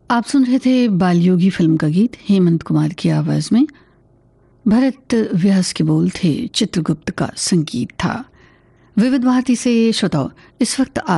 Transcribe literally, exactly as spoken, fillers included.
आप सुन रहे थे बालयोगी फिल्म का गीत हेमंत कुमार की आवाज में। भरत व्यास के बोल थे, चित्रगुप्त का संगीत था। विविध भारती से श्रोताओ, इस वक्त आप